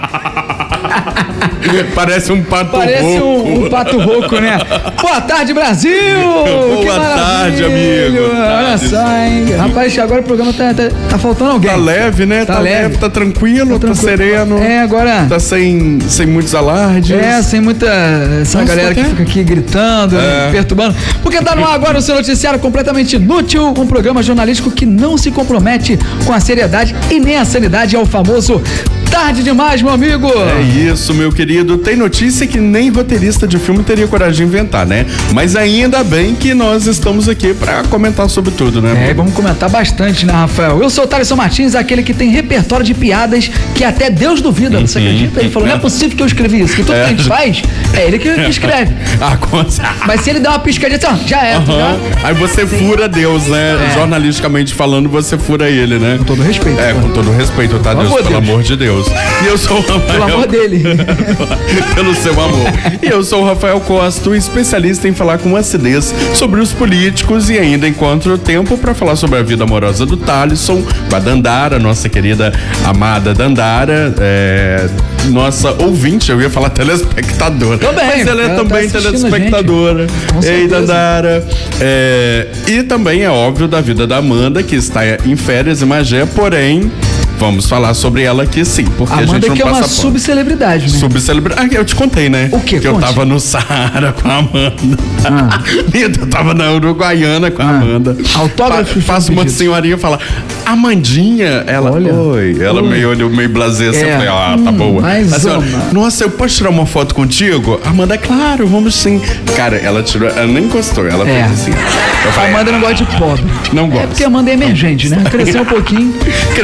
Parece um pato Parece rouco. um pato rouco, né? Boa tarde, Brasil! Boa tarde, amigo. Olha só, hein? Rapaz, agora o programa tá faltando alguém. Tá leve, né? Tá leve, tá tranquilo, tá sereno. Agora... Tá sem muitos alardes. Sem muita... Essa galera que fica aqui gritando, perturbando. Porque tá no ar agora o seu noticiário completamente inútil, um programa jornalístico que não se compromete com a seriedade e nem a sanidade, é o famoso Tarde Demais, meu amigo. É isso, meu querido. Tem notícia que nem roteirista de filme teria coragem de inventar, né? Mas ainda bem que nós estamos aqui pra comentar sobre tudo, né? Vamos comentar bastante, né, Rafael? Eu sou o Thaleson Martins, aquele que tem repertório de piadas que até Deus duvida, você acredita? Ele falou, não é possível que eu escrevi isso, que tudo que a gente faz, é ele que escreve. Mas se ele der uma piscadinha, assim, já é. Já... Aí você fura Deus, né? Jornalisticamente falando, você fura ele, né? Com todo respeito. Com todo respeito, tá, Deus? Pelo amor de Deus. E eu sou o Rafael. Pelo amor dele. Pelo seu amor. E eu sou o Rafael Costa, o especialista em falar com acidez sobre os políticos e ainda encontro tempo para falar sobre a vida amorosa do Thaleson, com a Dandara, nossa querida amada Dandara, nossa ouvinte, eu ia falar telespectadora. Também. Mas ela é também telespectadora. Ei, Dandara. E também é óbvio da vida da Amanda, que está em férias em Magé, porém... Vamos falar sobre ela aqui sim, porque Amanda, a gente não que é uma passa subcelebridade, né? Subcelebridade. Eu te contei, né? O quê? Que eu tava no Saara com a Amanda. Eu tava na Uruguaiana com a Amanda. Autógrafo. Passa uma senhorinha e fala, Amandinha, ela, oi. Ela olhou meio blasé, assim, eu falei, tá boa. Nossa, eu posso tirar uma foto contigo? Amanda, claro, vamos sim. Cara, ela tirou, ela nem encostou, ela fez assim. A Amanda não gosta de pobre. Não gosta. É porque a Amanda é emergente, né? Cresceu um pouquinho.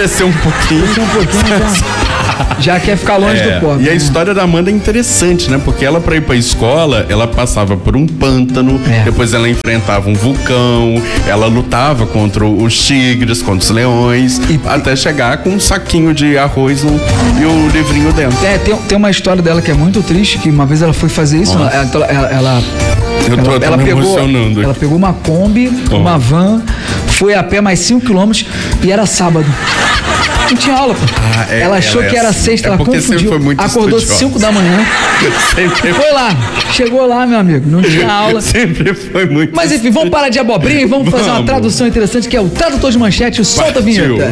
Já quer ficar longe do pobre. E a história da Amanda é interessante, né? Porque ela, pra ir pra escola, ela passava por um pântano, depois ela enfrentava um vulcão, ela lutava contra os tigres, contra os leões, até chegar com um saquinho de arroz e o livrinho dentro. Tem uma história dela que é muito triste, que uma vez ela foi fazer isso, ela pegou uma Kombi, uma van, foi a pé mais 5 quilômetros e era sábado. Não tinha aula, pô. Ela achou que era sexta, ela confundiu. Acordou 5 da manhã. Foi lá. Chegou lá, meu amigo. Não tinha aula. Sempre foi muito. Mas enfim, vamos parar de abobrinha e vamos fazer uma tradução interessante, que é o tradutor de manchete. Solta a vinheta.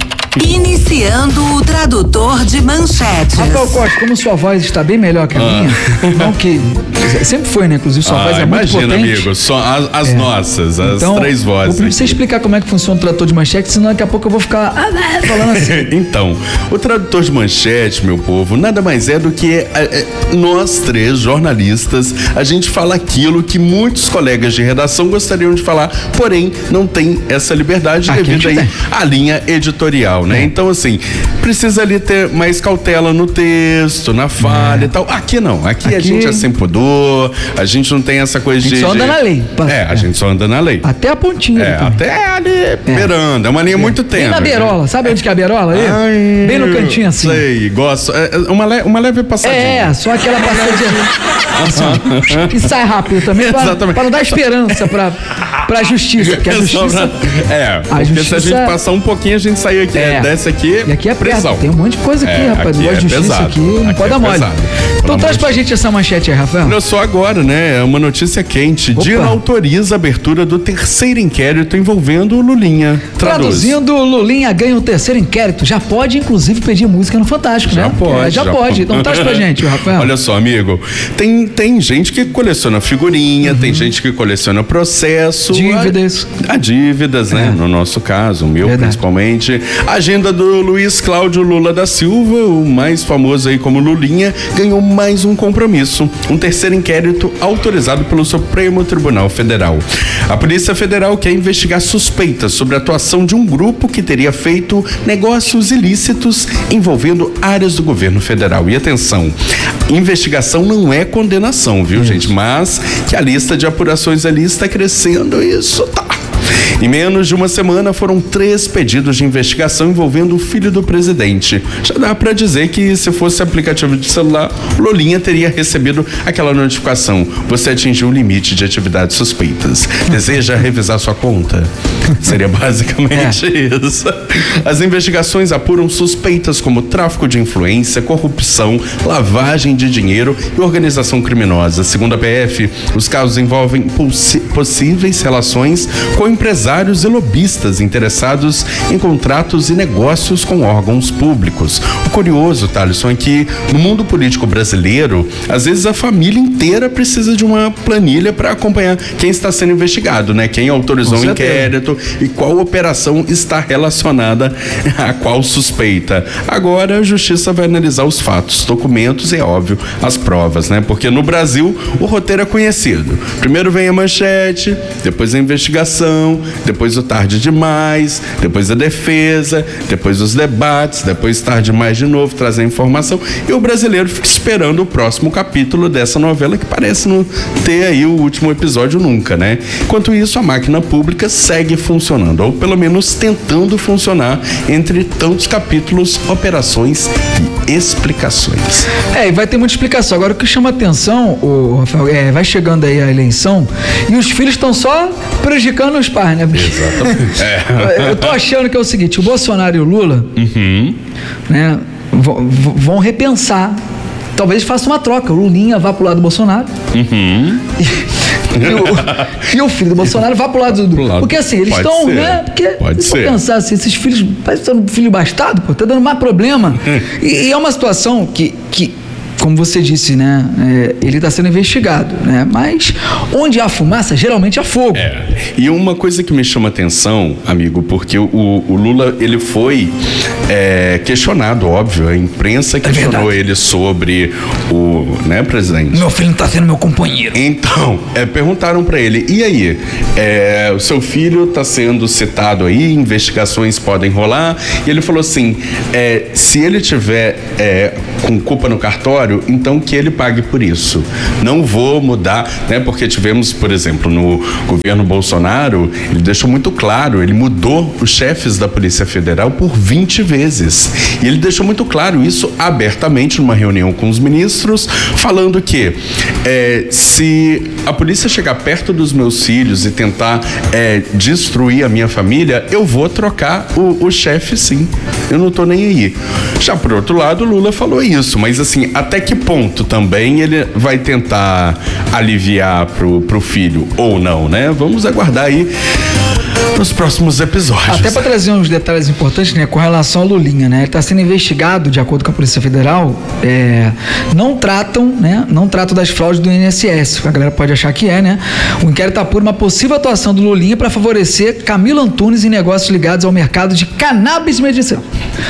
Iniciando o tradutor de manchetes. Rafael Costa, como sua voz está bem melhor que a minha, não que... Sempre foi, né? Inclusive, sua voz é muito potente. Imagina, amigo, só as nossas, as então, 3 vozes. Vou pedir pra você explicar como é que funciona o tradutor de manchete, senão daqui a pouco eu vou ficar falando assim. Então, o tradutor de manchete, meu povo, nada mais é do que nós 3 jornalistas, a gente fala aquilo que muitos colegas de redação gostariam de falar, porém não tem essa liberdade devido aí à linha editorial, né? Então, assim, precisa ali ter mais cautela no texto, na falha e tal. Aqui não, aqui a gente é sem pudor, a gente não tem essa coisa de... A gente só anda na lei. A gente só anda na lei. Até a pontinha. Até ali, beirando, é uma linha muito tênue. Bem na beirola, sabe onde que é a beirola aí? Bem no cantinho assim. Sei, gosto. Uma leve passadinha. Só aquela passadinha. Assim, que sai rápido também, pra não dar esperança pra justiça, porque a justiça... porque se a gente passar um pouquinho, a gente sair aqui, desce aqui, e aqui é pressão. Tem um monte de coisa aqui, rapaz. Não gosta de justiça pesado. Aqui, não pode dar mole. Então traz pra gente essa manchete aí, Rafael. Olha só agora, né? É uma notícia quente. Dino autoriza a abertura do 3º inquérito envolvendo o Lulinha. Traduzindo, Lulinha ganha o 3º inquérito. Já pode, inclusive, pedir música no Fantástico, né? Já pode. Então traz pra gente, Rafael. Olha só, amigo. Tem gente que coleciona figurinha, tem gente que coleciona processo. Dívidas. Dívidas, né? No nosso caso, o meu principalmente. A agenda do Luiz Cláudio Lula da Silva, o mais famoso aí como Lulinha, ganhou mais um compromisso. Um 3º inquérito autorizado pelo Supremo Tribunal Federal. A Polícia Federal quer investigar suspeitas sobre a atuação de um grupo que teria feito negócios ilícitos envolvendo áreas do governo federal. E atenção, investigação não é condenação, viu, gente? Mas que a lista de apurações ali está crescendo, isso tá. Em menos de uma semana foram 3 pedidos de investigação envolvendo o filho do presidente. Já dá pra dizer que se fosse aplicativo de celular, Lulinha teria recebido aquela notificação: você atingiu o limite de atividades suspeitas. Deseja revisar sua conta? Seria basicamente isso. As investigações apuram suspeitas como tráfico de influência, corrupção, lavagem de dinheiro e organização criminosa. Segundo a PF, os casos envolvem possíveis relações com empresários e lobistas interessados em contratos e negócios com órgãos públicos. O curioso, Thaleson, é que no mundo político brasileiro, às vezes a família inteira precisa de uma planilha para acompanhar quem está sendo investigado, né? Quem autorizou o inquérito e qual operação está relacionada a qual suspeita. Agora a justiça vai analisar os fatos, documentos e, é óbvio, as provas, né? Porque no Brasil o roteiro é conhecido. Primeiro vem a manchete, depois a investigação, depois o tarde demais, depois a defesa, depois os debates, depois tarde demais de novo, trazer informação, e o brasileiro fica esperando o próximo capítulo dessa novela que parece não ter aí o último episódio nunca, né? Enquanto isso, a máquina pública segue funcionando, ou pelo menos tentando funcionar entre tantos capítulos, operações e explicações. E vai ter muita explicação. Agora, o que chama atenção, Rafael, vai chegando aí a eleição e os filhos estão só prejudicando os pais, né? Exatamente. Eu tô achando que é o seguinte: o Bolsonaro e o Lula, né, vão repensar. Talvez faça uma troca. O Lulinha vá pro lado do Bolsonaro. E o filho do Bolsonaro vá pro lado do... Porque assim, eles estão, né? Porque se for pensar assim, esses filhos, parece que um filho bastardo, pô, tá dando mais problema. E é uma situação que como você disse, né? Ele está sendo investigado, né? Mas onde há fumaça, geralmente há fogo. E uma coisa que me chama atenção, amigo, porque o Lula, ele foi questionado, óbvio, a imprensa questionou ele sobre né, presidente? Meu filho não está sendo meu companheiro. Então, perguntaram para ele, e aí? O seu filho está sendo citado aí, investigações podem rolar, e ele falou assim, se ele tiver com culpa no cartório, então que ele pague por isso. Não vou mudar, né? Porque tivemos, por exemplo, no governo Bolsonaro, ele deixou muito claro, ele mudou os chefes da Polícia Federal por 20 vezes. E ele deixou muito claro isso abertamente numa reunião com os ministros, falando que se a polícia chegar perto dos meus filhos e tentar destruir a minha família, eu vou trocar o chefe, sim. Eu não tô nem aí. Já por outro lado, o Lula falou isso, mas assim, até que ponto também ele vai tentar aliviar pro filho ou não, né? Vamos aguardar aí nos próximos episódios. Até para trazer uns detalhes importantes, né, com relação ao Lulinha, né? Ele está sendo investigado, de acordo com a Polícia Federal, não tratam das fraudes do INSS, a galera pode achar que né? O inquérito apura uma possível atuação do Lulinha para favorecer Camilo Antunes em negócios ligados ao mercado de cannabis medicinal.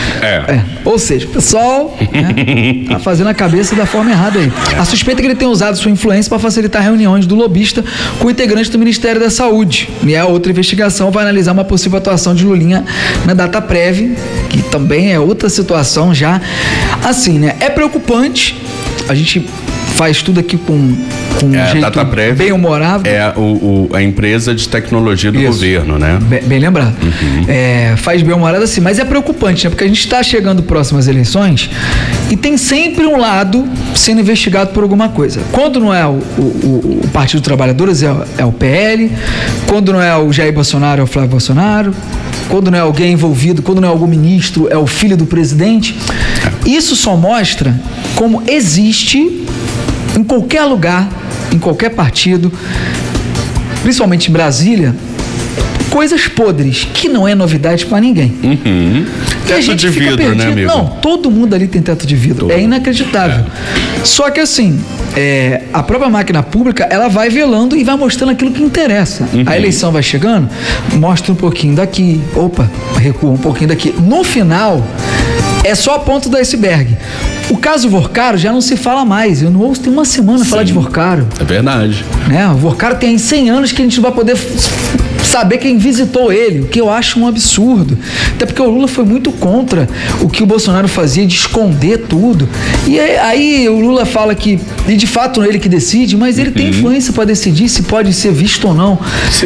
Ou seja, o pessoal tá fazendo a cabeça da forma errada aí. A suspeita é que ele tem usado sua influência para facilitar reuniões do lobista com integrantes do Ministério da Saúde. E a outra investigação vai analisar uma possível atuação de Lulinha na Dataprev, que também é outra situação já. Assim, né? É preocupante. A gente faz tudo aqui com um jeito Dataprev bem humorado. A empresa de tecnologia do governo, né? Bem lembrado. Faz bem humorado assim, mas é preocupante, né? Porque a gente está chegando próximo às eleições e tem sempre um lado sendo investigado por alguma coisa. Quando não é o Partido dos Trabalhadores, é o PL. Quando não é o Jair Bolsonaro, é o Flávio Bolsonaro. Quando não é alguém envolvido, quando não é algum ministro, é o filho do presidente. Isso só mostra como existe em qualquer lugar, em qualquer partido, principalmente em Brasília, coisas podres, que não é novidade pra ninguém. Teto de vidro, né, amigo? Não, todo mundo ali tem teto de vidro. É inacreditável. Só que assim, a própria máquina pública, ela vai velando e vai mostrando aquilo que interessa. A eleição vai chegando, mostra um pouquinho daqui, recua um pouquinho daqui. No final, é só a ponta do iceberg. O caso Vorcaro já não se fala mais. Eu não ouço, tem uma semana falar de Vorcaro. É verdade. Né? O Vorcaro tem 100 anos que a gente não vai poder saber quem visitou ele, o que eu acho um absurdo. Até porque o Lula foi muito contra o que o Bolsonaro fazia de esconder tudo. E aí o Lula fala que, e de fato ele que decide, mas ele tem influência para decidir se pode ser visto ou não.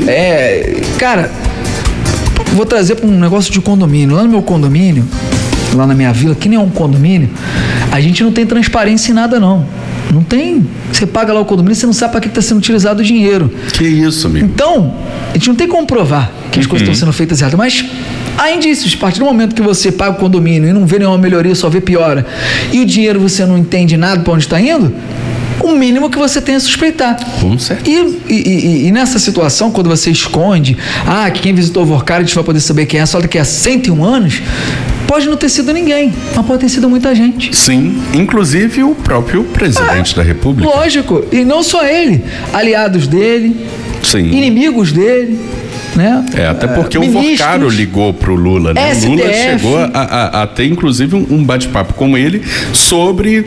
Cara, vou trazer para um negócio de condomínio. Lá no meu condomínio, lá na minha vila, que nem é um condomínio, a gente não tem transparência em nada, não. Não tem. Você paga lá o condomínio, você não sabe para que está sendo utilizado o dinheiro. Que isso, amigo? Então, a gente não tem como provar que as coisas estão sendo feitas erradas, mas há indícios. A partir do momento que você paga o condomínio e não vê nenhuma melhoria, só vê piora, e o dinheiro você não entende nada para onde está indo, o mínimo que você tem é suspeitar. Com certeza. E nessa situação, quando você esconde, que quem visitou o Vorkari a gente vai poder saber quem é só daqui a 101 anos, pode não ter sido ninguém, mas pode ter sido muita gente. Sim, inclusive o próprio presidente da República. Lógico, e não só ele, aliados dele, inimigos dele, né? Até porque o Vorkari ligou pro Lula, né? STF. O Lula chegou a ter inclusive um bate-papo com ele sobre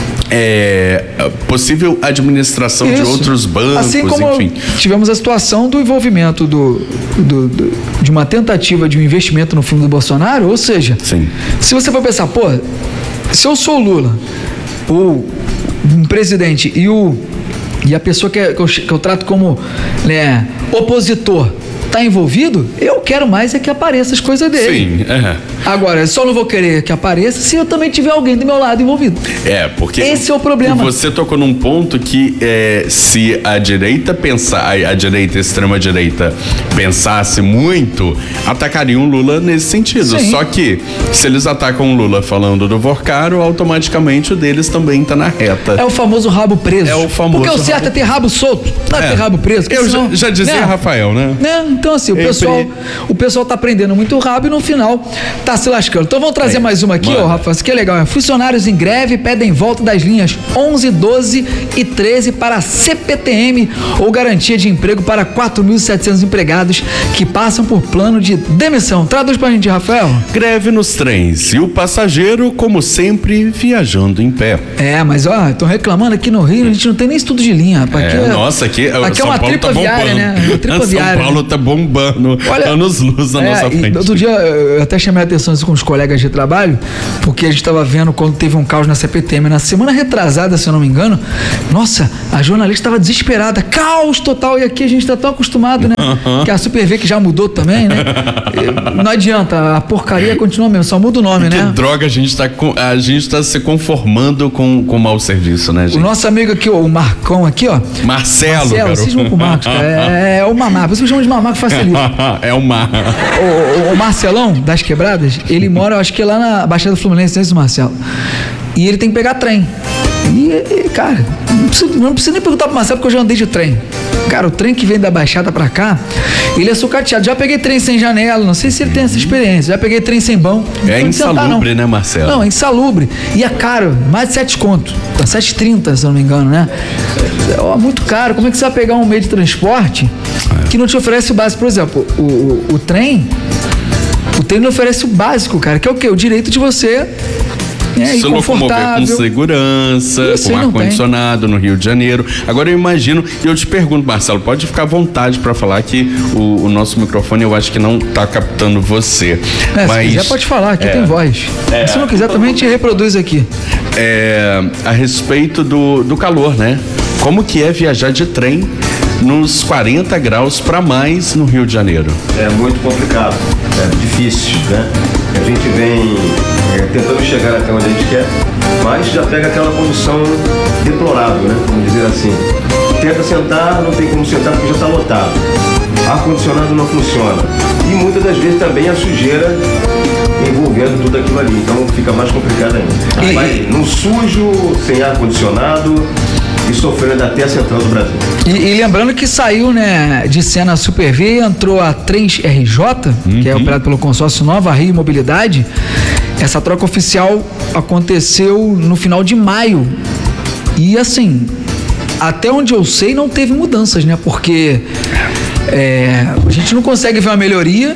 possível administração de outros bancos, assim como enfim. Tivemos a situação do envolvimento de uma tentativa de um investimento no filme do Bolsonaro, ou seja, se você for pensar, se eu sou o Lula, um presidente e a pessoa que eu trato como opositor está envolvido, eu quero mais que apareça as coisas dele. Agora, eu só não vou querer que apareça se eu também tiver alguém do meu lado envolvido. Porque esse é o problema. Você tocou num ponto que se a direita a extrema-direita pensasse muito, atacariam o Lula nesse sentido. Só que se eles atacam o Lula falando do Vorkari, automaticamente o deles também está na reta. É o famoso rabo preso. Porque o certo é ter rabo solto, não é ter rabo preso. Eu já dizia Rafael, né? Então assim, o pessoal tá prendendo muito rabo e no final tá se lascando. Então vamos trazer mais uma aqui, Rafa, isso que é legal. Funcionários em greve pedem volta das linhas 11, 12 e 13 para a CPTM ou garantia de emprego para 4.700 empregados que passam por plano de demissão. Traduz pra gente, Rafael. Greve nos trens e o passageiro, como sempre, viajando em pé. Mas estão reclamando aqui no Rio, a gente não tem nem estudo de linha, rapaz. Aqui é uma tripa viária, né? Uma tripa viária. São Paulo tá bombando, anos-luz na nossa frente. Outro dia eu até chamei a atenção com os colegas de trabalho, porque a gente estava vendo quando teve um caos na CPTM, na semana retrasada, se eu não me engano. Nossa, a jornalista estava desesperada, caos total, e aqui a gente está tão acostumado, né? Que a Super V que já mudou também, né? Não adianta, a porcaria continua mesmo, só muda o nome, né? Que droga, a gente tá se conformando com o mau serviço, né, gente? O nosso amigo aqui, o Marcão aqui, Marcelo, vocês vão com o Marcos, cara. É o Mamá, vocês chamam de Mamá que facilita. É o Mar. O Marcelão das Quebradas, ele mora, acho que lá na Baixada Fluminense, não é isso, Marcelo? E ele tem que pegar trem. E cara, não precisa nem perguntar pro Marcelo, porque eu já andei de trem. Cara, o trem que vem da Baixada pra cá, ele é sucateado. Já peguei trem sem janela, não sei se ele tem essa experiência. Já peguei trem sem banco. É insalubre, né, Marcelo? Não, é insalubre. E é caro, mais de 7 conto. Tá 7,30, se eu não me engano, né? É muito caro. Como é que você vai pegar um meio de transporte que não te oferece o básico? Por exemplo, o trem não oferece o básico, cara, que é o quê? O direito de você se locomover com segurança, com ar-condicionado no Rio de Janeiro. Agora eu imagino, e eu te pergunto, Marcelo, pode ficar à vontade para falar que o nosso microfone eu acho que não tá captando você. Mas, se quiser pode falar, aqui tem voz. Se não quiser também a gente reproduz aqui. A respeito do calor, né? Como que é viajar de trem nos 40 graus para mais no Rio de Janeiro? É muito complicado, é difícil, né? A gente vem tentando chegar até onde a gente quer, mas já pega aquela condição deplorável, né? Vamos dizer assim. Tenta sentar, não tem como sentar porque já está lotado. Ar-condicionado não funciona. E muitas das vezes também a sujeira envolvendo tudo aquilo ali, então fica mais complicado ainda. Vai no sujo, sem ar-condicionado e sofrendo até a central do Brasil. E lembrando que saiu, né, de cena a Super V, entrou a 3RJ, que é operado pelo consórcio Nova Rio Mobilidade. Essa troca oficial aconteceu no final de maio. E assim, até onde eu sei, não teve mudanças, né? Porque a gente não consegue ver uma melhoria.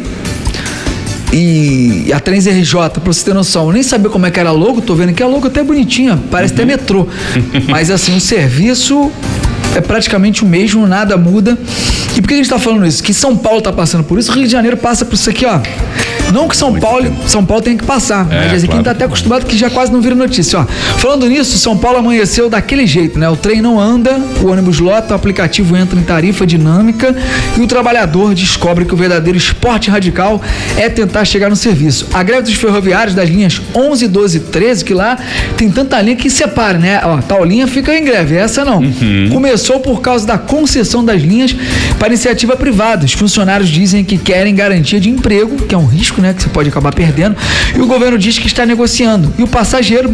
E a 3RJ, pra você ter noção, eu nem sabia como é que era a logo, tô vendo que a logo até bonitinha, parece até metrô. Mas assim, o serviço é praticamente o mesmo, nada muda. E por que a gente tá falando isso? Que São Paulo tá passando por isso, o Rio de Janeiro passa por isso aqui, ó. Não que São Paulo tem que passar, mas aqui a gente tá até acostumado que já quase não vira notícia, ó. Falando nisso, São Paulo amanheceu daquele jeito, né? O trem não anda, o ônibus lota, o aplicativo entra em tarifa dinâmica e o trabalhador descobre que o verdadeiro esporte radical é tentar chegar no serviço. A greve dos ferroviários das linhas 11, 12 e 13, que lá tem tanta linha que separa, né? Ó, tal linha fica em greve, essa não. Começou por causa da concessão das linhas para iniciativa privada. Os funcionários dizem que querem garantia de emprego, que é um risco, né, que você pode acabar perdendo, e o governo diz que está negociando. E o passageiro,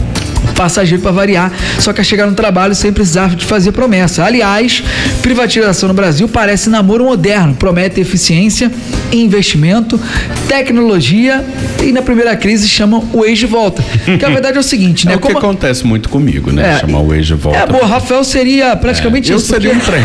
para variar, só quer chegar no trabalho sem precisar de fazer promessa. Aliás, privatização no Brasil parece namoro moderno, promete eficiência, investimento, tecnologia e na primeira crise chamam o ex de volta. Que a verdade é o seguinte, né? É o que acontece muito comigo, né? Chamar o ex de volta. Bom, Rafael seria praticamente isso. Eu seria um trem.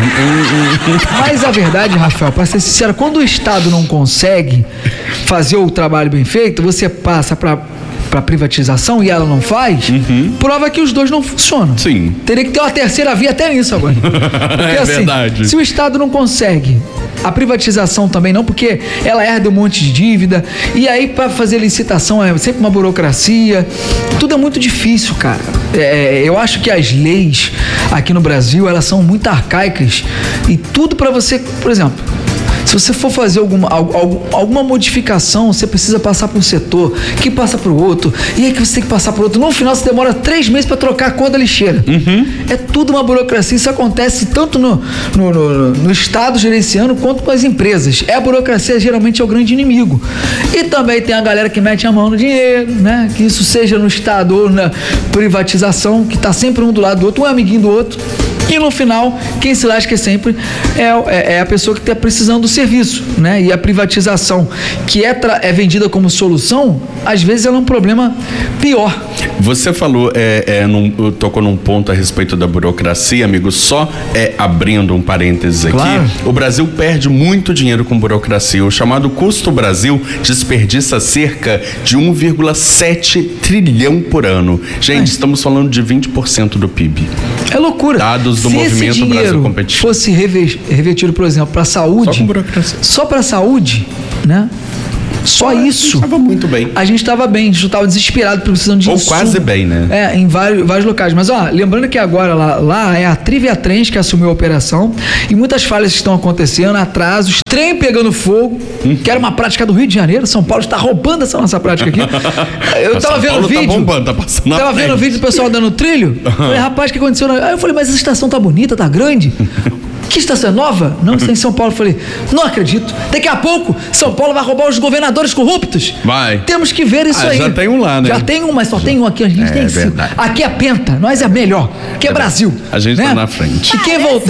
Mas a verdade, Rafael, para ser sincero, quando o Estado não consegue fazer o trabalho bem feito, você passa para privatização e ela não faz, prova que os dois não funcionam. Sim. Teria que ter uma terceira via até nisso agora. Porque, assim, verdade. Se o Estado não consegue, a privatização também não, porque ela herda um monte de dívida, e aí para fazer licitação é sempre uma burocracia, tudo é muito difícil, cara. Eu acho que as leis aqui no Brasil, elas são muito arcaicas, e tudo para você, por exemplo, se você for fazer alguma modificação, você precisa passar por um setor, que passa para o outro, e aí que você tem que passar por outro. No final, você demora 3 meses para trocar a cor da lixeira. É tudo uma burocracia. Isso acontece tanto no Estado gerenciando quanto com as empresas. A burocracia geralmente é o grande inimigo. E também tem a galera que mete a mão no dinheiro, né? Que isso seja no Estado ou na privatização, que está sempre um do lado do outro, um é amiguinho do outro. E no final, quem se lasca sempre é a pessoa que está precisando do serviço, né? E a privatização, que é vendida como solução, às vezes ela é um problema pior. Você falou, tocou num ponto a respeito da burocracia, amigo, só abrindo um parênteses aqui, claro. O Brasil perde muito dinheiro com burocracia. O chamado custo Brasil desperdiça cerca de 1,7 trilhão por ano. Gente, estamos falando de 20% do PIB. É loucura. Dados do movimento Brasil Competitivo. Se fosse revertido, por exemplo, para a saúde, só para a saúde, né? Só isso. A gente estava muito bem. A gente estava bem, a gente estava desesperado, precisando de insumo. Ou quase bem, né? Em vários locais. Mas, lembrando que agora lá é a Trivia Trens que assumiu a operação e muitas falhas estão acontecendo, atrasos, trem pegando fogo, que era uma prática do Rio de Janeiro. São Paulo está roubando essa nossa prática aqui. Eu tava vendo o vídeo. Tá bombando, tá passando tava vendo o vídeo do pessoal dando trilho. Falei, rapaz, o que aconteceu? Aí eu falei, mas essa estação tá bonita, tá grande. Que estação é nova? Não, está em São Paulo. Eu falei, não acredito. Daqui a pouco, São Paulo vai roubar os governadores corruptos. Vai. Temos que ver isso aí. Já tem um lá, né? Já tem um, mas só tem um aqui. A gente tem 5. Aqui é Penta, nós é melhor. Aqui é Brasil. A gente tá na frente. E quem voltou?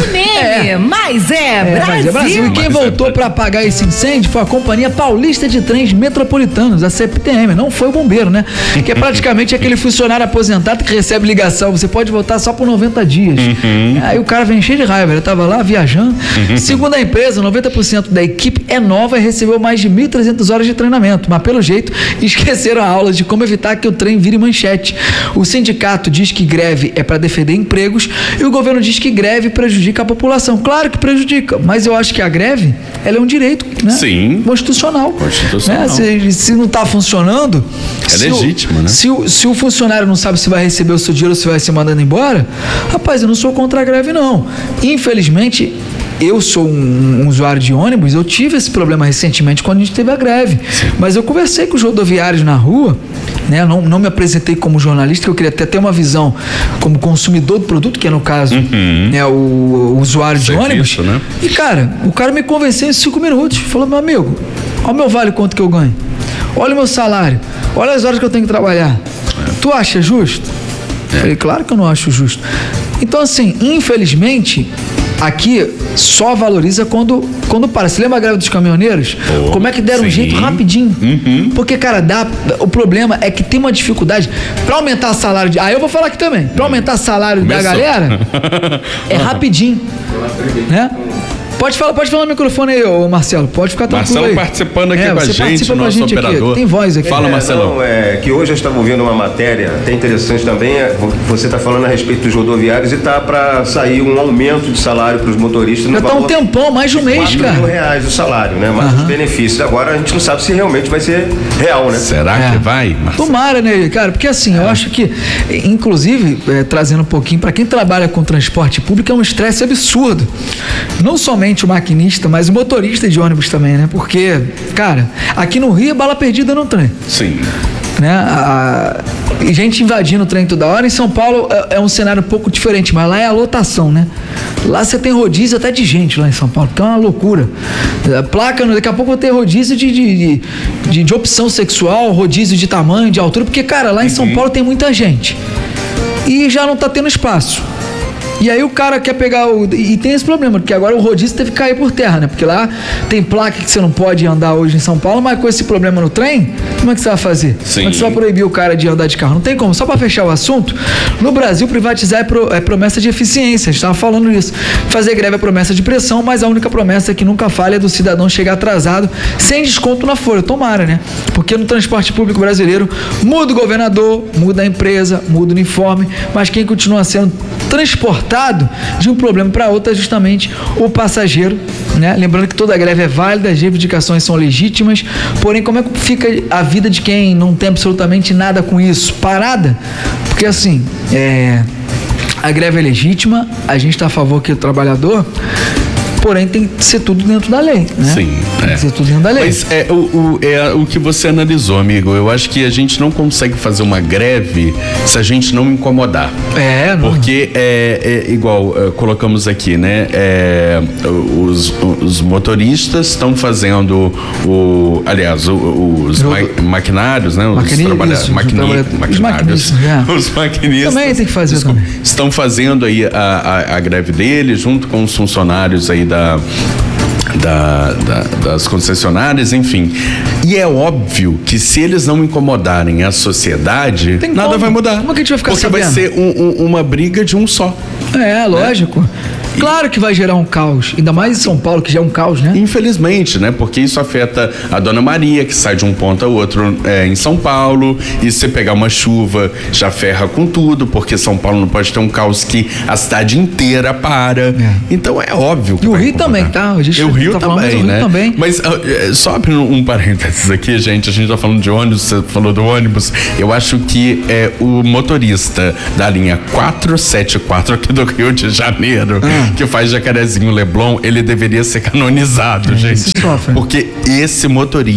Mas é Brasil. E quem voltou para apagar esse incêndio foi a Companhia Paulista de Trens Metropolitanos, a CPTM. Não foi o bombeiro, né? Que é praticamente aquele funcionário aposentado que recebe ligação. Você pode voltar só por 90 dias. Aí o cara vem cheio de raiva. Ele tava lá viajando. Segundo a empresa, 90% da equipe é nova e recebeu mais de 1.300 horas de treinamento, mas pelo jeito esqueceram a aula de como evitar que o trem vire manchete. O sindicato diz que greve é para defender empregos e o governo diz que greve prejudica a população. Claro que prejudica, mas eu acho que a greve, ela é um direito, né? Sim. Constitucional. Né? Se não está funcionando, é legítimo, né? Se o funcionário não sabe se vai receber o seu dinheiro ou se vai ser mandado embora, rapaz, eu não sou contra a greve, não. Infelizmente, eu sou um usuário de ônibus, eu tive esse problema recentemente quando a gente teve a greve. Sim. Mas eu conversei com os rodoviários na rua, né? Não me apresentei como jornalista, que eu queria ter uma visão como consumidor do produto, que é no caso né, o usuário de ônibus. Né? E cara, o cara me convenceu em 5 minutos. Falou, meu amigo, olha o meu vale, quanto que eu ganho. Olha o meu salário. Olha as horas que eu tenho que trabalhar. Tu acha justo? Falei, claro que eu não acho justo. Então, assim, infelizmente, aqui só valoriza quando para. Você lembra a greve dos caminhoneiros? Como é que deram um jeito rapidinho? Porque, cara, o problema é que tem uma dificuldade para aumentar o salário eu vou falar aqui também. Para aumentar o salário da galera, é rapidinho, né? Pode falar no microfone aí, ô Marcelo. Pode ficar tranquilo. Marcelo participando aqui com a gente, nosso operador. Aqui. Tem voz aqui. Fala, Marcelo. Que hoje eu estava ouvindo uma matéria, até interessante também. Você está falando a respeito dos rodoviários e está para sair um aumento de salário para os motoristas. Já está um tempão, mais de um mês, cara. R$4.000 o salário, né? Mas os benefícios. Agora a gente não sabe se realmente vai ser real, né? Será que vai, Marcelo? Tomara, né, cara? Porque assim, eu acho que, inclusive, trazendo um pouquinho, para quem trabalha com transporte público, é um estresse absurdo. Não somente o maquinista, mas o motorista de ônibus também, né? Porque, cara, aqui no Rio é bala perdida no trem. Sim. Né? Gente invadindo o trem toda hora. Em São Paulo é um cenário um pouco diferente, mas lá é a lotação, né? Lá você tem rodízio até de gente lá em São Paulo, que é uma loucura. Placa, daqui a pouco vai ter rodízio de opção sexual, rodízio de tamanho, de altura, porque, cara, lá em São Paulo tem muita gente e já não tá tendo espaço. E aí o cara quer pegar e tem esse problema, porque agora o rodízio teve que cair por terra, né? Porque lá tem placa que você não pode andar hoje em São Paulo, mas com esse problema no trem, como é que você vai fazer? Sim. Como é que você vai proibir o cara de andar de carro? Não tem como. Só para fechar o assunto, no Brasil privatizar é promessa de eficiência, a gente estava falando isso. Fazer greve é promessa de pressão, mas a única promessa que nunca falha é do cidadão chegar atrasado, sem desconto na folha. Tomara, né? Porque no transporte público brasileiro, muda o governador, muda a empresa, muda o uniforme, mas quem continua sendo transportado de um problema para outro é justamente o passageiro, né? Lembrando que toda greve é válida, as reivindicações são legítimas, porém como é que fica a vida de quem não tem absolutamente nada com isso? Parada? Porque assim, a greve é legítima, a gente está a favor que o trabalhador, porém tem que ser tudo dentro da lei, né? Sim. Tem que ser tudo dentro da lei. Mas o que você analisou, amigo, eu acho que a gente não consegue fazer uma greve se a gente não incomodar. Não. Porque igual colocamos aqui, né? Os motoristas estão fazendo os maquinários, né? Os maquinários. Os maquinistas também tem que fazer também. Estão fazendo aí a greve deles junto com os funcionários aí das concessionárias, enfim. E é óbvio que se eles não incomodarem a sociedade, nada vai mudar. Como é que a gente vai ficar sabendo? Porque vai ser uma briga de um só. Lógico. Claro que vai gerar um caos, ainda mais em São Paulo, que já é um caos, né? Infelizmente, né? Porque isso afeta a Dona Maria, que sai de um ponto a outro em São Paulo, e se pegar uma chuva, já ferra com tudo, porque São Paulo não pode ter um caos que a cidade inteira para. Então é óbvio que e o Rio também, tá? O Rio também, né? Também. Mas só abrindo um parênteses aqui, gente, a gente tá falando de ônibus, você falou do ônibus, eu acho que o motorista da linha 474 aqui do Rio de Janeiro, que faz Jacarezinho Leblon, ele deveria ser canonizado, gente. Porque esses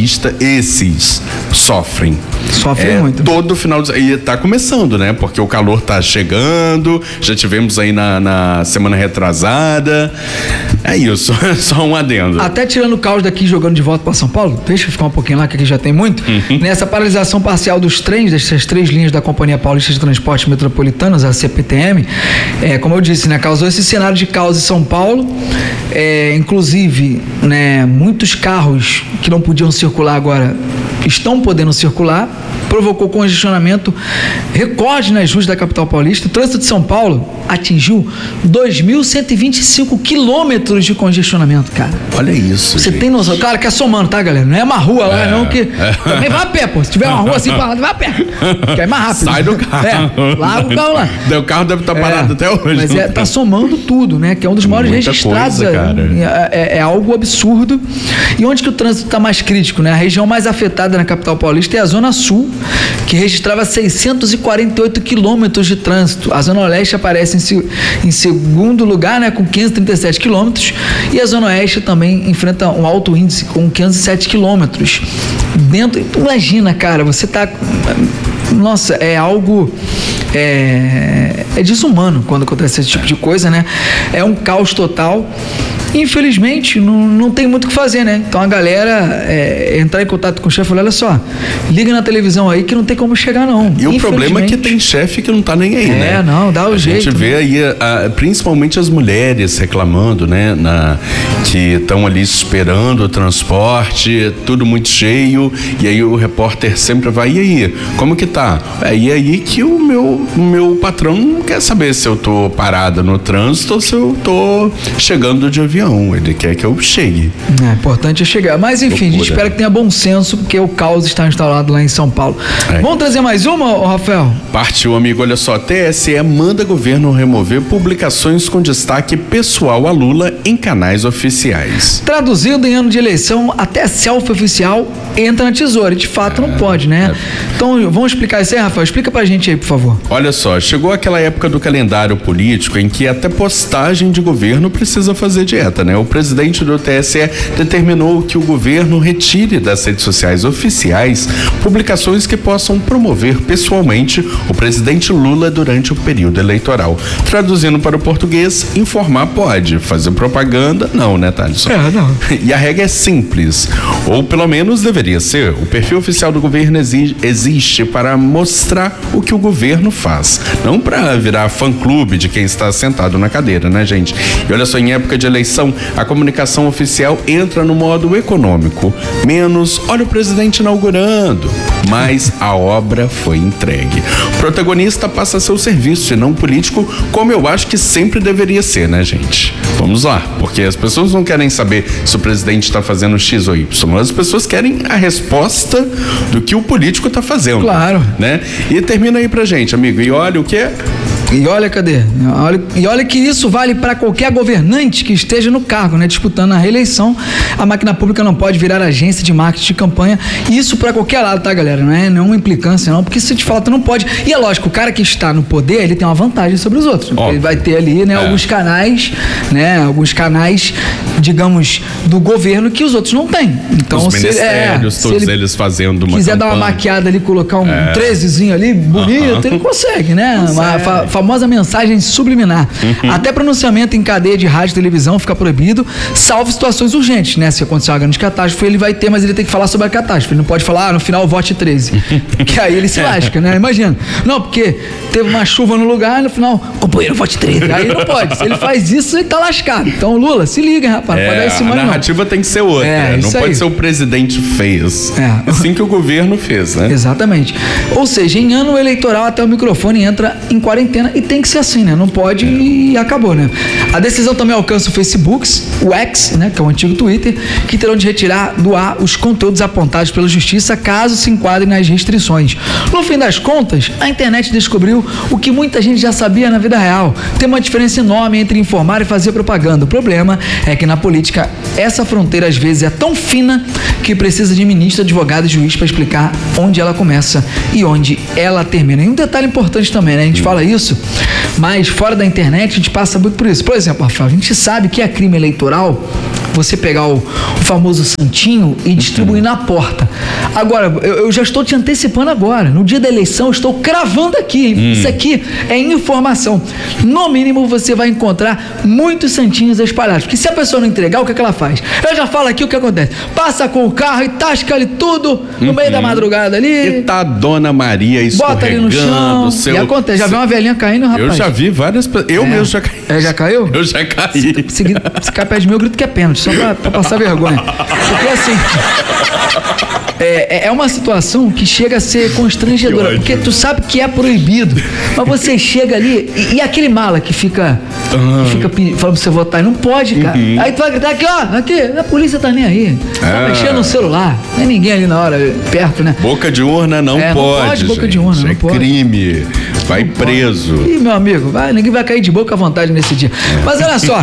sofrem. Sofrem muito. Todo final e tá começando, né? Porque o calor tá chegando, já tivemos aí na semana retrasada. É isso, só um adendo. Até tirando o caos daqui, jogando de volta para São Paulo, deixa eu ficar um pouquinho lá, que aqui já tem muito. Nessa paralisação parcial dos trens, dessas 3 linhas da Companhia Paulista de Transportes Metropolitanos, a CPTM, como eu disse, né, causou esse cenário de caos em São Paulo. Inclusive, né, muitos carros que não podiam circular agora estão podendo circular, provocou congestionamento recorde nas ruas da capital paulista. O trânsito de São Paulo atingiu 2.125 quilômetros de congestionamento, cara. Olha isso, Você tem noção? Cara, que é somando, tá, galera? Não é uma rua lá, não, que... Também vai a pé, pô. Se tiver uma rua assim, vai a pé. Que é mais rápido. Sai do carro. Larga o carro lá. O carro deve estar parado até hoje. Mas tá somando tudo, né? Que é um dos maiores registrados. Coisa, cara. É algo absurdo. E onde que o trânsito está mais crítico, né? A região mais afetada na capital paulista é a Zona Sul, que registrava 648 quilômetros de trânsito. A Zona Leste aparece em segundo lugar, né, com 537 quilômetros, e a Zona Oeste também enfrenta um alto índice com 507 quilômetros. Imagina, cara, você tá... Nossa, é algo... É desumano quando acontece esse tipo de coisa, né? É um caos total. Infelizmente, não tem muito o que fazer, né? Então a galera entrar em contato com o chefe e falar, olha só, liga na televisão aí que não tem como chegar, não. E o problema é que tem chefe que não tá nem aí, né? Não, dá o jeito. A gente vê aí, principalmente as mulheres reclamando, né? Que estão ali esperando o transporte, tudo muito cheio, e aí o repórter sempre vai, e aí, como que tá? E aí que o meu patrão quer saber se eu tô parada no trânsito ou se eu tô chegando de avião. Ele quer que eu chegue. É importante chegar. Mas enfim, a gente espera que tenha bom senso, porque o caos está instalado lá em São Paulo. Vamos trazer mais uma, Rafael? Partiu, amigo. Olha só, TSE manda governo remover publicações com destaque pessoal a Lula em canais oficiais. Traduzido em ano de eleição, até selfie oficial entra na tesoura. De fato, não pode, né? Então, vamos explicar isso aí, Rafael? Explica pra gente aí, por favor. Olha só, chegou aquela época do calendário político em que até postagem de governo precisa fazer dieta, né? O presidente do TSE determinou que o governo retire das redes sociais oficiais publicações que possam promover pessoalmente o presidente Lula durante o período eleitoral. Traduzindo para o português, informar pode, fazer propaganda não, né, Thaleson? Não. E a regra é simples, ou pelo menos deveria ser. O perfil oficial do governo existe para mostrar o que o governo faz, não para virar fã-clube de quem está sentado na cadeira, né, gente? E olha só, em época de eleição, a comunicação oficial entra no modo econômico, menos olha o presidente inaugurando, mas a obra foi entregue. O protagonista passa a ser o serviço e não o político, como eu acho que sempre deveria ser, né, gente? Vamos lá, porque as pessoas não querem saber se o presidente está fazendo X ou Y, as pessoas querem a resposta do que o político está fazendo. Claro. Né? E termina aí pra gente, amigo, e olha o que é. E olha, cadê? E olha que isso vale para qualquer governante que esteja no cargo, né? Disputando a reeleição. A máquina pública não pode virar agência de marketing de campanha. Isso para qualquer lado, tá, galera? Não é nenhuma implicância, não, porque se de fato não pode. E é lógico, o cara que está no poder, ele tem uma vantagem sobre os outros. Ele vai ter ali, né, alguns canais, né? Alguns canais, digamos, do governo que os outros não têm. Então, os ministérios, todos eles fazendo uma quiser campanha. Dar uma maquiada ali, colocar um 13zinho ali, bonito, ele consegue, né? Uma famosa mensagem subliminar. Até pronunciamento em cadeia de rádio e televisão fica proibido, salvo situações urgentes, né? Se acontecer uma grande catástrofe, ele vai ter, mas ele tem que falar sobre a catástrofe. Ele não pode falar, no final, vote 13. Porque aí ele se lasca, né? Imagina. Não, porque teve uma chuva no lugar e no final, companheiro, vote 13. Aí não pode. Se ele faz isso, ele tá lascado. Então, Lula, se liga, hein, rapaz. Não pode dar esse mano, a narrativa tem que ser outra. Não pode ser o presidente fez. Assim que o governo fez, né? Exatamente. Ou seja, em ano eleitoral, até o microfone entra em quarentena e tem que ser assim, né? Não pode e acabou, né? A decisão também alcança o Facebook, o X, né? Que é o antigo Twitter, que terão de retirar do ar os conteúdos apontados pela justiça caso se enquadrem nas restrições. No fim das contas, a internet descobriu o que muita gente já sabia na vida real. Tem uma diferença enorme entre informar e fazer propaganda. O problema é que na política essa fronteira às vezes é tão fina que precisa de ministro, advogado e juiz para explicar onde ela começa e onde ela termina. E um detalhe importante também, né? A gente fala isso, mas fora da internet a gente passa muito por isso. Por exemplo, Rafael, a gente sabe que é crime eleitoral você pegar o famoso santinho e distribuir na porta. Agora, eu já estou te antecipando agora. No dia da eleição, eu estou cravando aqui. Isso aqui é informação. No mínimo, você vai encontrar muitos santinhos espalhados. Porque se a pessoa não entregar, o que é que ela faz? Eu já falo aqui o que acontece. Passa com o carro e tasca ali tudo no meio da madrugada ali. E tá a Dona Maria escorregando. Bota ali no chão. E acontece. Já viu uma velhinha caindo, rapaz? Eu já vi várias pessoas. Eu mesmo já caí. Já caiu? Eu já caí. Se cai perto de mim, eu grito que é pênalti. Só pra passar vergonha. Porque assim, é uma situação que chega a ser constrangedora, porque tu sabe que é proibido, mas você chega ali e aquele mala que fica falando pra você votar e não pode, cara. Aí tu vai gritar aqui, ó, aqui, a polícia tá nem aí. Tá mexendo no celular. Não é ninguém ali na hora, perto, né? Boca de urna não pode. Não pode, boca de urna, não pode. É crime. Vai preso. Ih, meu amigo, ninguém vai cair de boca à vontade nesse dia. Mas olha só.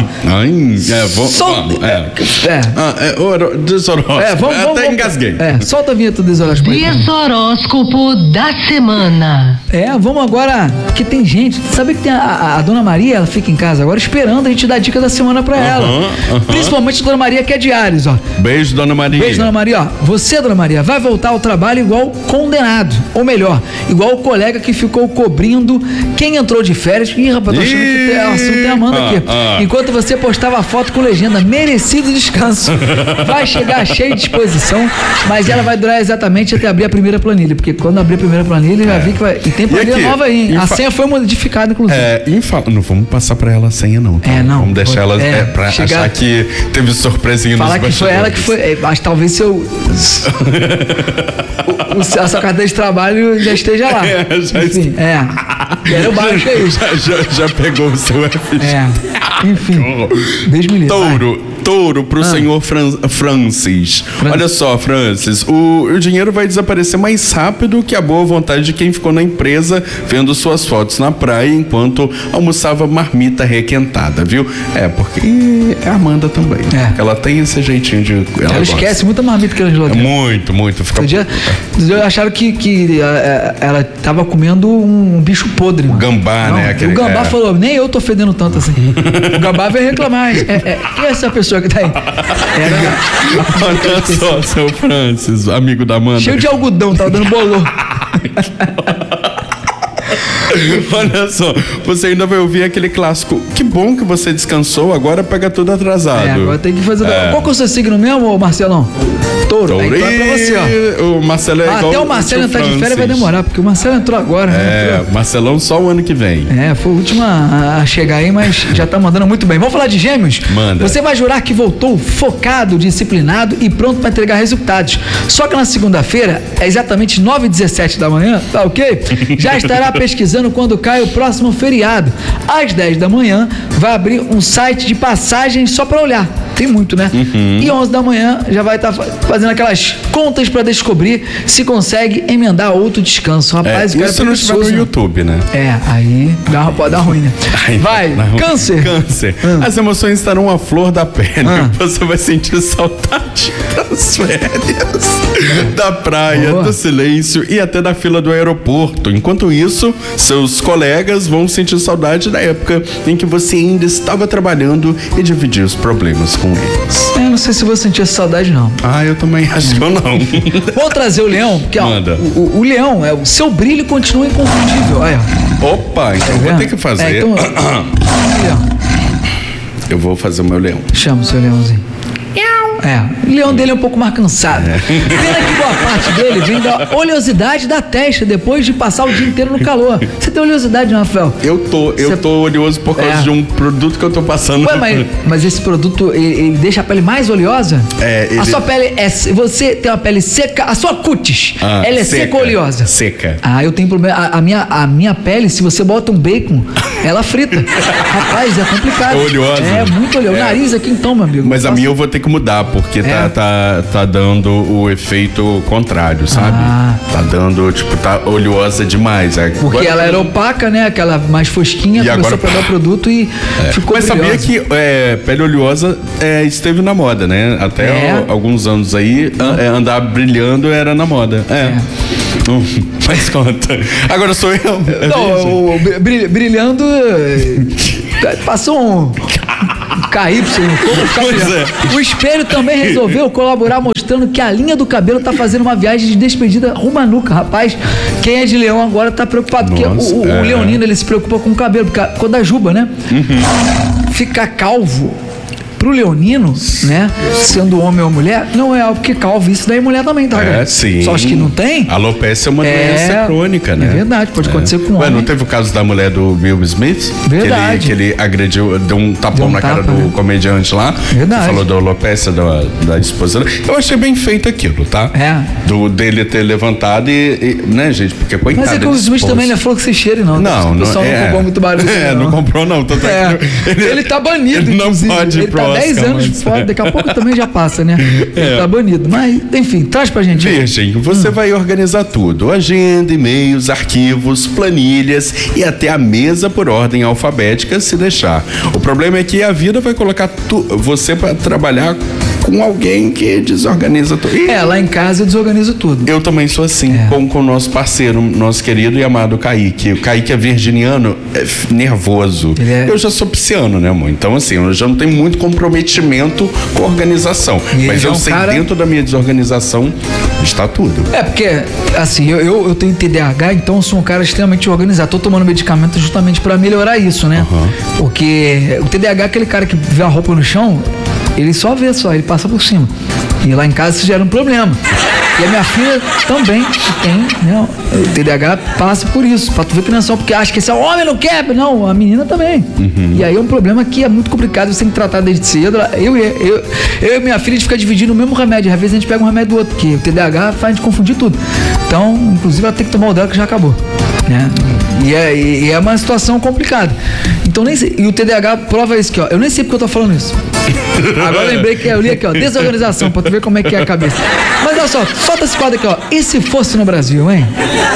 Até engasguei. Solta a vinheta do Desoróscopo. Desoróscopo da semana. Vamos agora, que tem gente, sabe que tem a Dona Maria, ela fica em casa agora esperando a gente dar a dica da semana pra ela. Principalmente a Dona Maria, que é de Áries, ó. Beijo, Dona Maria. Beijo, Dona Maria, ó. Você, Dona Maria, vai voltar ao trabalho igual condenado. Ou melhor, igual o colega que ficou cobrindo quem entrou de férias. Ih, rapaz, tô achando que o assunto tem Amanda aqui. Enquanto você postava a foto com legenda, merecido descanso. Vai chegar cheio de disposição, mas ela vai durar exatamente até abrir a primeira planilha, porque quando abrir a primeira planilha, já vi que vai... E tem planilha nova aí, a senha foi modificada, inclusive. Não vamos passar pra ela a senha, não. Tá? Não. Vamos deixar ela pra achar que teve surpresinha nos bastidores. Fala que foi ela que foi... Mas talvez a sua carteira de trabalho já esteja lá. Enfim, Era o baixo aí. Já pegou o seu FG. Enfim. Deus me livre. Touro pro senhor Francis. Olha só, Francis, o dinheiro vai desaparecer mais rápido que a boa vontade de quem ficou na empresa vendo suas fotos na praia enquanto almoçava marmita requentada, viu? Porque a Amanda também. Ela tem esse jeitinho de... Ela esquece muita marmita que ela geladeira. Muito. Fica... Acharam que ela tava comendo um bicho podre. O gambá, né? O gambá falou, nem eu tô fedendo tanto assim. O gambá veio reclamar. Quem é essa pessoa que tá aí? Olha só, seu Francis, amigo da Amanda. Cheio de algodão, tava dando bolor. Olha só, você ainda vai ouvir aquele clássico. Que bom que você descansou, agora pega tudo atrasado. Agora tem que fazer. Qual que é o seu signo mesmo, Marcelão? Touro. Então é pra você, ó. O Marcelo é igual. Até o Marcelo entrar de férias vai demorar, porque o Marcelo entrou agora. Marcelão só o ano que vem. Foi o último a chegar aí, mas já tá mandando muito bem. Vamos falar de Gêmeos? Manda. Você vai jurar que voltou focado, disciplinado e pronto para entregar resultados. Só que na segunda-feira, é exatamente 9h17 da manhã, tá ok? Já estará pesquisando quando cai o próximo feriado. Às 10 da manhã, vai abrir um site de passagens só para olhar. Tem muito, né? E 11 da manhã já vai estar fazendo aquelas contas para descobrir se consegue emendar outro descanso. Rapaz, o cara isso não estiver no YouTube, né? Aí pode dar ruim, né? Vai, Câncer. As emoções estarão à flor da pele. Você vai sentir saudade das férias, da praia, do silêncio e até da fila do aeroporto. Enquanto isso, seus colegas vão sentir saudade da época em que você ainda estava trabalhando e dividia os problemas com eles. Eu não sei se vou sentir essa saudade, não. Eu também acho que eu não. Vou trazer o Leão, porque o Leão, o seu brilho continua inconfundível. Olha. Opa, então vou ter que fazer. Eu vou fazer o meu leão. Chama o seu leãozinho. O leão dele é um pouco mais cansado. Pena que boa parte dele vem da oleosidade da testa depois de passar o dia inteiro no calor. Você tem oleosidade, não, Rafael? Eu tô oleoso por causa de um produto que eu tô passando. Mas esse produto, ele deixa a pele mais oleosa? A sua pele você tem uma pele seca, a sua cutis, ela é seca ou oleosa? Seca. Eu tenho problema. A minha pele, se você bota um bacon, ela frita. Rapaz, é complicado. É oleosa. É muito oleoso. O nariz aqui então, meu amigo. Mas a minha eu vou ter que mudar, porque tá dando o efeito contrário, sabe? Tá dando, tá oleosa demais. Porque ela era opaca, né? Aquela mais fosquinha, começou a pegar o produto e ficou Mas brilhosa. sabia que pele oleosa esteve na moda, né? Até alguns anos aí, andar brilhando era na moda. Faz conta. Agora sou eu. Brilhando... Passou um KY no corpo. O espelho também resolveu colaborar mostrando que a linha do cabelo tá fazendo uma viagem de despedida rumo à nuca. Rapaz, quem é de leão agora tá preocupado. Porque o leonino, ele se preocupa com o cabelo, por causa da juba, né? Ficar calvo pro leonino, né? Sendo homem ou mulher, não é algo que calvície daí mulher também, tá? Sim. Só acho que não tem. Alopecia é uma doença crônica, né? É verdade, pode acontecer com homem. Não teve o caso da mulher do Will Smith? Verdade. Que ele agrediu, deu um tapão na cara do comediante lá. Verdade. Que falou da alopecia da esposa. Eu achei bem feito aquilo, tá? Dele ter levantado né, gente? Porque coitado. Mas é que o Smith também não falou que se cheire, não. Não, o pessoal não comprou muito barulho. Não comprou, não. Ele tá banido. Ele não pode ir pro 10 anos fora, daqui a pouco também já passa, né? Tá banido. Mas, enfim, traz pra gente. Virgem, você vai organizar tudo: agenda, e-mails, arquivos, planilhas e até a mesa por ordem alfabética, se deixar. O problema é que a vida vai colocar você pra trabalhar com alguém que desorganiza tudo. Lá em casa eu desorganizo tudo. Eu também sou assim, com o nosso parceiro, nosso querido e amado Kaique. O Kaique é virginiano, nervoso. Eu já sou pisciano, né, amor? Então, assim, eu já não tenho muito comprometimento com a organização. Mas eu sei, dentro da minha desorganização, está tudo. Porque, assim, eu tenho TDAH, então eu sou um cara extremamente organizado. Tô tomando medicamento justamente pra melhorar isso, né? Porque o TDAH é aquele cara que vê a roupa no chão, ele só vê, ele passa por cima. E lá em casa isso gera um problema. E a minha filha também tem, né? O TDAH passa por isso, pra tu ver que não é só porque acha que esse homem não quer, não, a menina também. E aí é um problema que é muito complicado, você tem que tratar desde cedo. Eu e minha filha, a gente fica dividindo o mesmo remédio, às vezes a gente pega um remédio do outro, porque o TDAH faz a gente confundir tudo. Então, inclusive, ela tem que tomar o dela que já acabou, né? E é uma situação complicada. Então, nem sei. E o TDAH prova isso aqui, ó. Eu nem sei porque eu tô falando isso. Agora eu lembrei que eu li aqui, ó. Desorganização, pra tu ver como é que é a cabeça. Mas olha só, solta esse quadro aqui, ó. E se fosse no Brasil, hein?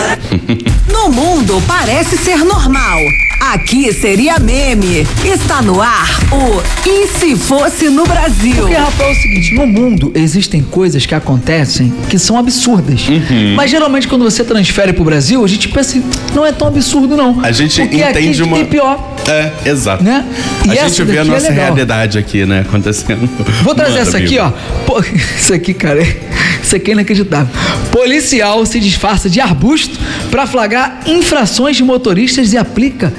No mundo parece ser normal. Aqui seria meme. Está no ar o E se fosse no Brasil? Porque, Rafael, é o seguinte, no mundo existem coisas que acontecem que são absurdas. Mas geralmente quando você transfere pro Brasil, a gente pensa assim, não é tão absurdo não. A gente porque entende aqui tem pior. É, exato. Né? E a gente vê a nossa realidade aqui, né, acontecendo. Vou trazer essa aqui, ó. Pô, isso aqui, cara, isso aqui é inacreditável. Policial se disfarça de arbusto pra flagrar infrações de motoristas e aplica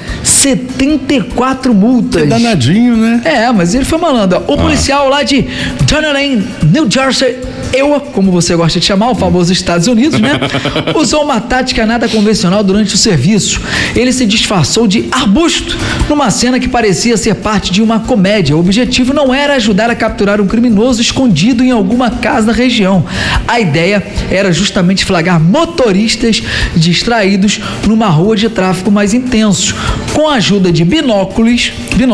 74 multas. É danadinho, né? É, mas ele foi malandro. O policial lá de Dunedin, New Jersey, como você gosta de chamar, o famoso Estados Unidos, né? Usou uma tática nada convencional durante o serviço. Ele se disfarçou de arbusto numa cena que parecia ser parte de uma comédia. O objetivo não era ajudar a capturar um criminoso escondido em alguma casa da região. A ideia era justamente flagrar motoristas distraídos numa rua de tráfego mais intenso. Com a ajuda de binóculos,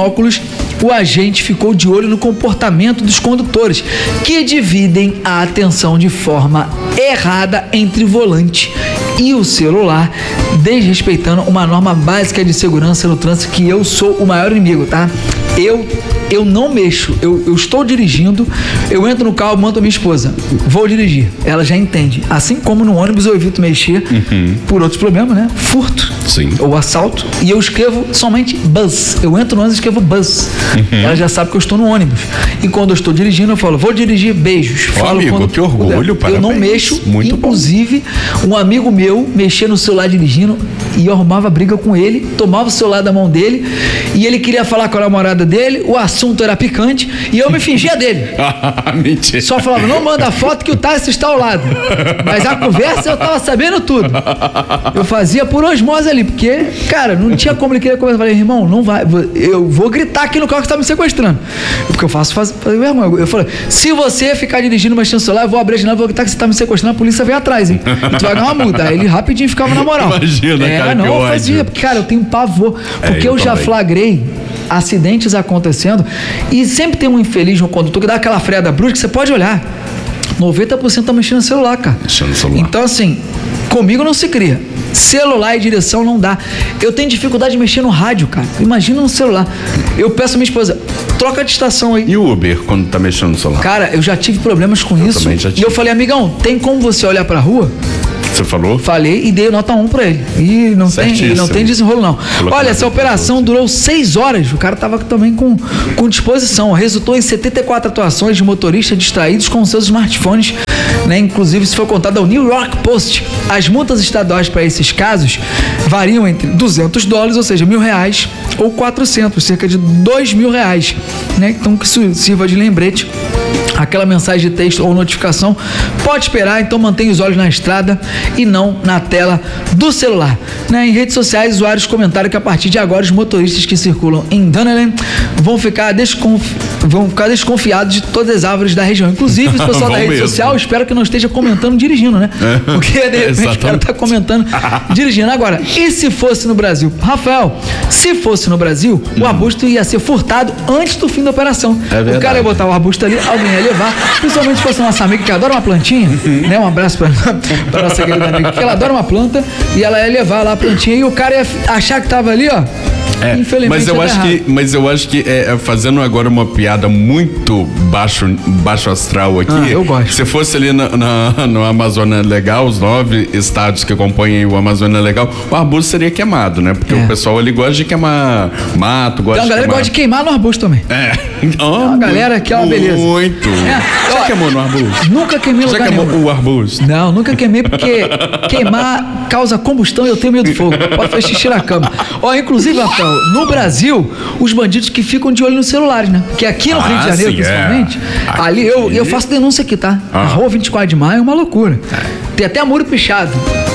o agente ficou de olho no comportamento dos condutores, que dividem a atenção de forma errada entre o volante e o celular, desrespeitando uma norma básica de segurança no trânsito, que eu sou o maior inimigo, tá? Eu não mexo, eu estou dirigindo, eu entro no carro, mando a minha esposa, vou dirigir, ela já entende. Assim como no ônibus eu evito mexer por outros problemas, né? Furto. Sim. Ou assalto, e eu escrevo somente bus. Eu entro no ônibus e escrevo bus. Ela já sabe que eu estou no ônibus. E quando eu estou dirigindo, eu falo, vou dirigir, beijos. Falo amigo, quando que orgulho, parabéns. Eu não mexo, muito inclusive, um amigo meu mexia no celular dirigindo e eu arrumava briga com ele, tomava o celular da mão dele e ele queria falar com a namorada dele, o assunto era picante e eu me fingia dele. Mentira. Só falava, não manda foto que o Tássio está ao lado. Mas a conversa eu tava sabendo tudo. Eu fazia por osmose ali, porque, cara, não tinha como ele querer conversar. Eu falei, irmão, não vai, eu vou gritar aqui no carro que você tá me sequestrando. Porque eu faço vergonha. Eu falei, se você ficar dirigindo, mexendo no celular, eu vou abrir a janela, vou gritar que você tá me sequestrando, a polícia vem atrás, hein? E tu vai ganhar uma multa. Aí ele rapidinho ficava na moral. Imagina, cara, não, que eu fazia, porque, cara, eu tenho pavor. Porque eu já flagrei acidentes acontecendo e sempre tem um infeliz no condutor que dá aquela freada brusca que você pode olhar. 90% tá mexendo no celular, cara. Mexendo no celular. Então, assim, comigo não se cria. Celular e direção não dá. Eu tenho dificuldade de mexer no rádio, cara. Imagina no celular. Eu peço a minha esposa, troca de estação aí. E o Uber, quando tá mexendo no celular? Cara, eu já tive problemas com isso. Também já tive. E eu falei, amigão, tem como você olhar pra rua? Você falou? Falei e dei nota 1 pra ele. E não tem desenrolo, não. Olha, essa operação durou 6 horas. O cara tava também com disposição. Resultou em 74 atuações de motoristas distraídos com seus smartphones, né? Inclusive, isso foi contado ao New York Post. As multas estaduais para esses casos variam entre $200, ou seja, R$1.000, ou 400, cerca de R$2.000, né? Então, que isso sirva de lembrete. Aquela mensagem de texto ou notificação pode esperar, então mantenha os olhos na estrada e não na tela do celular, né? Em redes sociais, usuários comentaram que a partir de agora os motoristas que circulam em Dunedin vão ficar desconfiados de todas as árvores da região. Inclusive, o pessoal da rede social, espero que não esteja comentando dirigindo, né? Porque de repente o cara tá comentando dirigindo. Agora, e se fosse no Brasil? Rafael, se fosse no Brasil, o arbusto ia ser furtado antes do fim da operação. O cara ia botar o arbusto ali, alguém ia levar, principalmente se fosse nossa amiga que adora uma plantinha, né? Um abraço pra nossa querida amiga, que ela adora uma planta e ela ia levar lá a plantinha e o cara ia achar que tava ali, ó. Infelizmente, mas eu acho que fazendo agora uma piada muito baixo astral aqui. Eu gosto. Se fosse ali no Amazônia Legal, os 9 estados que acompanham o Amazônia Legal, o arbusto seria queimado, né? Porque o pessoal ali gosta de queimar mato, gosta de galera gosta de queimar no arbusto também. Uma galera que é uma beleza. Muito. Já queimou no arbusto? Nunca queimei no lugar Já queimou o arbusto? Não, nunca queimei porque queimar causa combustão e eu tenho medo do fogo. Pode fazer xixi na cama. Inclusive, Rafael, no Brasil, os bandidos que ficam de olho nos celulares, né? Porque aqui no Rio de Janeiro, principalmente, ali eu faço denúncia aqui, tá? A Rua 24 de Maio é uma loucura. Tem até muro pichado.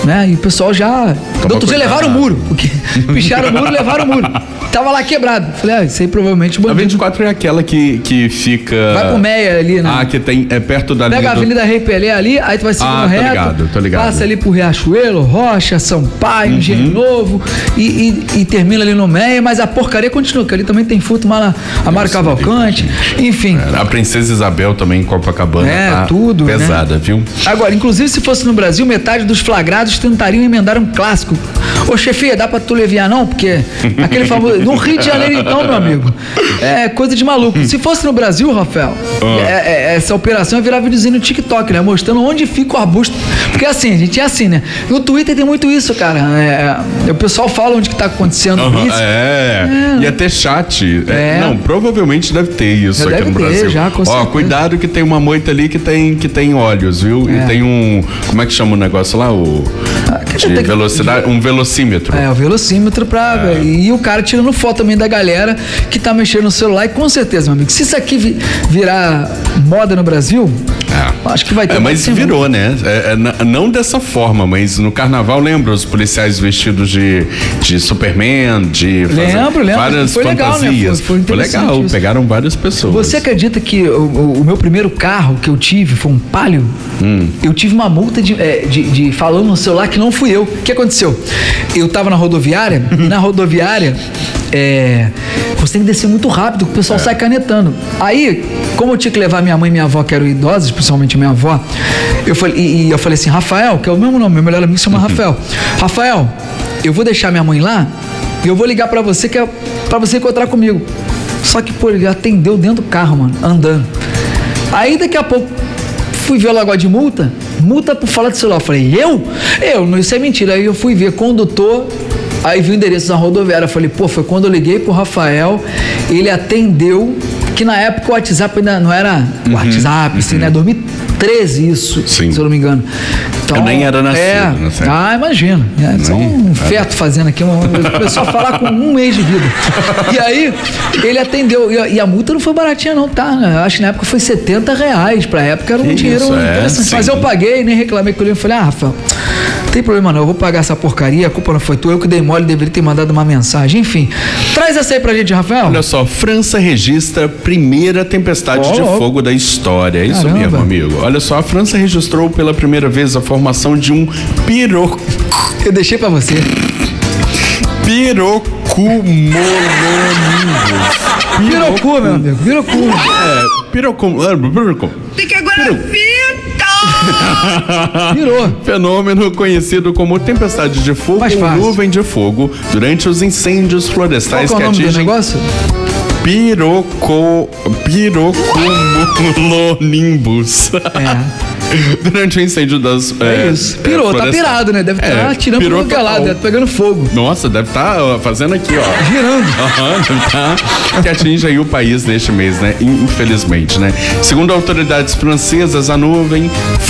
né? E o pessoal já... Outro dia levaram o muro, porque picharam o muro e levaram o muro. Tava lá quebrado. Falei, isso aí provavelmente... A 24 é aquela que fica... Vai pro Meia ali, né? Que tem, é perto da... Pega a Avenida Rei Pelé ali, aí tu vai seguindo reto. Tô ligado. Passa ali por Riachuelo, Rocha, Sampaio, Engenho Novo e termina ali no Meia, mas a porcaria continua, porque ali também tem furto, Amaro Cavalcante, enfim. A Princesa Isabel também em Copacabana tá tudo, pesada, né? Viu? Agora, inclusive se fosse no Brasil, metade dos flagrados tentariam emendar um clássico. Ô chefia, dá pra tu leviar não? Porque aquele famoso... No Rio de Janeiro então, meu amigo, é coisa de maluco. Se fosse no Brasil, Rafael, essa operação ia virar videozinho no TikTok, né? Mostrando onde fica o arbusto. Porque assim, a gente é assim, né? No Twitter tem muito isso, cara. O pessoal fala onde que tá acontecendo isso. E até chat. Não, provavelmente deve ter isso aqui no Brasil. Já, com certeza. Cuidado que tem uma moita ali que tem óleos, viu? E tem um... Como é que chama o negócio lá? De velocidade, um velocímetro. O velocímetro pra... E o cara tirando foto também da galera que tá mexendo no celular. E com certeza, meu amigo, se isso aqui virar moda no Brasil, acho que vai ter... Mas virou, né? Não dessa forma, mas no carnaval, lembra os policiais vestidos de Superman, de lembro, várias foi fantasias. Legal, né? Foi legal, isso. Pegaram várias pessoas. Você acredita que o meu primeiro carro que eu tive foi um Palio? Eu tive uma multa de falando no celular que não fui eu. O que aconteceu? Eu tava na rodoviária, e na rodoviária você tem que descer muito rápido, o pessoal sai canetando. Aí, como eu tinha que levar minha mãe e minha avó, que eram idosas, principalmente minha avó, eu falei assim, Rafael, que é o mesmo nome, meu melhor amigo se chama Rafael. Rafael, eu vou deixar minha mãe lá e eu vou ligar pra você, que é pra você encontrar comigo. Só que, pô, ele atendeu dentro do carro, mano, andando. Aí, daqui a pouco, fui ver o negócio de multa por falar de celular. Eu falei, não, isso é mentira. Aí eu fui ver, condutor, aí vi o endereço da rodoviária. Eu falei, pô, foi quando eu liguei pro Rafael, ele atendeu, que na época o WhatsApp ainda não era WhatsApp, assim, né? 2013 isso, sim, se eu não me engano. Então, eu nem era nascido. Imagina. Só um feto fazendo aqui, o pessoal falar com um mês de vida. E aí, ele atendeu, e a multa não foi baratinha não, tá? Eu acho que na época foi R$70, pra época era um dinheiro interessante. Mas eu paguei, nem reclamei com ele, eu falei, Rafael, não tem problema não, eu vou pagar essa porcaria, a culpa não foi tua, eu que dei mole, deveria ter mandado uma mensagem, enfim. Traz essa aí pra gente, Rafael. Olha só, França registra a primeira tempestade de fogo da história, é isso mesmo, amigo. Olha só, a França registrou pela primeira vez a formação de um Eu deixei pra você. Pirocumulonimbus. Pirocu, meu amigo, pirocu. Tem que agora Pirou. Fenômeno conhecido como tempestade de fogo ou nuvem de fogo durante os incêndios florestais que atingem... Qual é o nome do negócio? Pirocumulonimbus. Durante o incêndio das... isso. Pirou, tá pirado, né? Deve estar tirando pro lugar lá, deve estar pegando fogo. Nossa, deve estar fazendo aqui, ó. Girando. Deve estar... Que atinge aí o país neste mês, né? Infelizmente, né? Segundo autoridades francesas, a nuvem